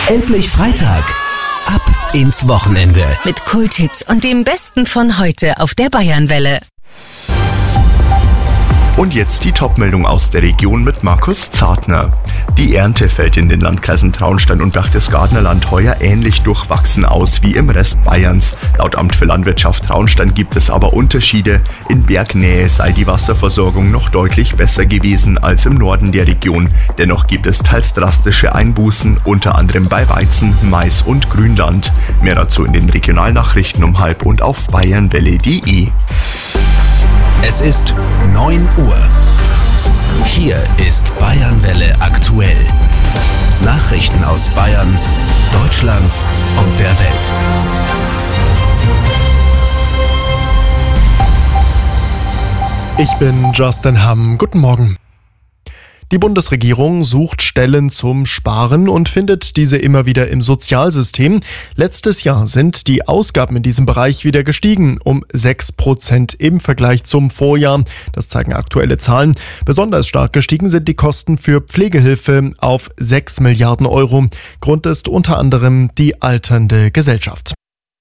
Endlich Freitag. Ab ins Wochenende. Mit Kulthits und dem Besten von heute auf der Bayernwelle. Und jetzt die Top-Meldung aus der Region mit Markus Zartner. Die Ernte fällt in den Landkreisen Traunstein und Berchtesgadener Land heuer ähnlich durchwachsen aus wie im Rest Bayerns. Laut Amt für Landwirtschaft Traunstein gibt es aber Unterschiede. In Bergnähe sei die Wasserversorgung noch deutlich besser gewesen als im Norden der Region. Dennoch gibt es teils drastische Einbußen, unter anderem bei Weizen, Mais und Grünland. Mehr dazu in den Regionalnachrichten um 12:30 und auf bayernwelle.de. Es ist 9 Uhr. Hier ist Bayernwelle aktuell. Nachrichten aus Bayern, Deutschland und der Welt. Ich bin Justin Hamm. Guten Morgen. Die Bundesregierung sucht Stellen zum Sparen und findet diese immer wieder im Sozialsystem. Letztes Jahr sind die Ausgaben in diesem Bereich wieder gestiegen, um 6% im Vergleich zum Vorjahr. Das zeigen aktuelle Zahlen. Besonders stark gestiegen sind die Kosten für Pflegehilfe auf 6 Milliarden Euro. Grund ist unter anderem die alternde Gesellschaft.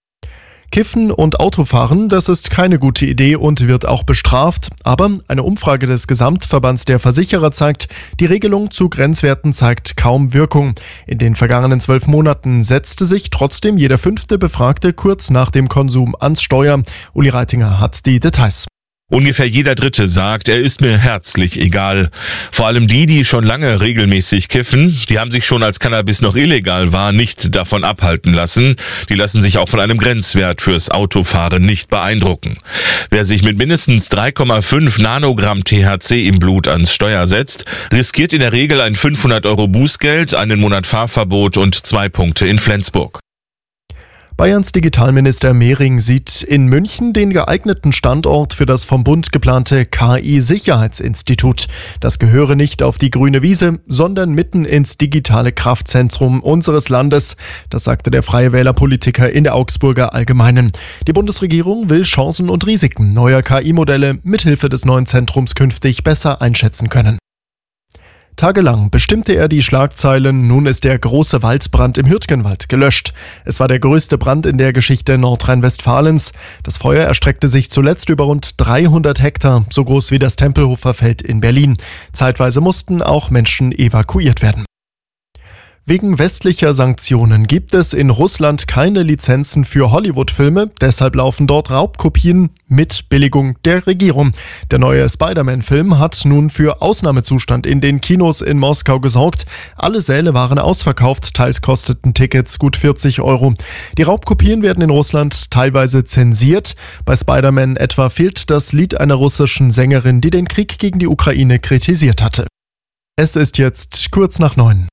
Kiffen und Autofahren, das ist keine gute Idee und wird auch bestraft. Aber eine Umfrage des Gesamtverbands der Versicherer zeigt, die Regelung zu Grenzwerten zeigt kaum Wirkung. In den vergangenen 12 Monaten setzte sich trotzdem jeder 5. Befragte kurz nach dem Konsum ans Steuer. Uli Reitinger hat die Details. Ungefähr jeder Dritte sagt, er ist mir herzlich egal. Vor allem die schon lange regelmäßig kiffen, die haben sich schon als Cannabis noch illegal war, nicht davon abhalten lassen. Die lassen sich auch von einem Grenzwert fürs Autofahren nicht beeindrucken. Wer sich mit mindestens 3,5 Nanogramm THC im Blut ans Steuer setzt, riskiert in der Regel ein 500 € Bußgeld, einen Monat Fahrverbot und 2 Punkte in Flensburg. Bayerns Digitalminister Mehring sieht in München den geeigneten Standort für das vom Bund geplante KI-Sicherheitsinstitut. Das gehöre nicht auf die grüne Wiese, sondern mitten ins digitale Kraftzentrum unseres Landes. Das sagte der Freie Wähler-Politiker in der Augsburger Allgemeinen. Die Bundesregierung will Chancen und Risiken neuer KI-Modelle mithilfe des neuen Zentrums künftig besser einschätzen können. Tagelang bestimmte er die Schlagzeilen, nun ist der große Waldbrand im Hürtgenwald gelöscht. Es war der größte Brand in der Geschichte Nordrhein-Westfalens. Das Feuer erstreckte sich zuletzt über rund 300 Hektar, so groß wie das Tempelhofer Feld in Berlin. Zeitweise mussten auch Menschen evakuiert werden. Wegen westlicher Sanktionen gibt es in Russland keine Lizenzen für Hollywood-Filme, deshalb laufen dort Raubkopien mit Billigung der Regierung. Der neue Spider-Man-Film hat nun für Ausnahmezustand in den Kinos in Moskau gesorgt. Alle Säle waren ausverkauft, teils kosteten Tickets gut 40 €. Die Raubkopien werden in Russland teilweise zensiert. Bei Spider-Man etwa fehlt das Lied einer russischen Sängerin, die den Krieg gegen die Ukraine kritisiert hatte. Es ist jetzt kurz nach 9.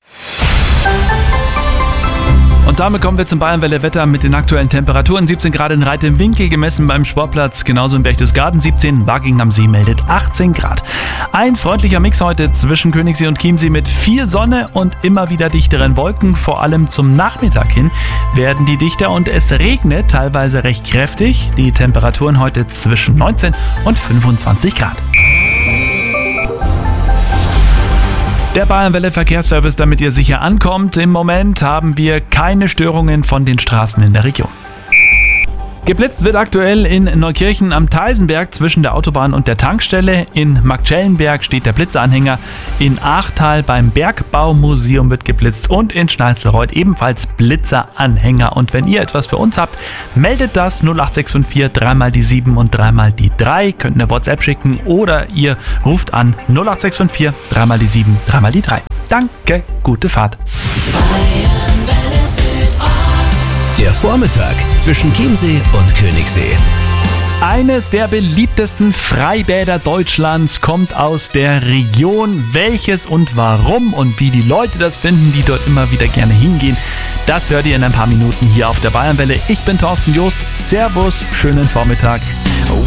Und damit kommen wir zum Bayernwelle-Wetter mit den aktuellen Temperaturen. 17 Grad in Reit im Winkel gemessen beim Sportplatz, genauso in Berchtesgaden 17, Waging am See meldet 18 Grad. Ein freundlicher Mix heute zwischen Königssee und Chiemsee mit viel Sonne und immer wieder dichteren Wolken. Vor allem zum Nachmittag hin werden die dichter und es regnet teilweise recht kräftig. Die Temperaturen heute zwischen 19 und 25 Grad. Der Bayernwelle Verkehrsservice, damit ihr sicher ankommt. Im Moment haben wir keine Störungen von den Straßen in der Region. Geblitzt wird aktuell in Neukirchen am Theisenberg zwischen der Autobahn und der Tankstelle. In Marktschellenberg steht der Blitzanhänger. In Achtal beim Bergbaumuseum wird geblitzt und in Schnalzelreuth ebenfalls Blitzeranhänger. Und wenn ihr etwas für uns habt, meldet das 08654 3 die 7 und 3 die 3. Könnt eine WhatsApp schicken oder ihr ruft an 08654 3 die 7, 3 die 3. Danke, gute Fahrt. Der Vormittag zwischen Chiemsee und Königssee. Eines der beliebtesten Freibäder Deutschlands kommt aus der Region. Welches und warum und wie die Leute das finden, die dort immer wieder gerne hingehen, das hört ihr in ein paar Minuten hier auf der Bayernwelle. Ich bin Thorsten Joost. Servus, schönen Vormittag.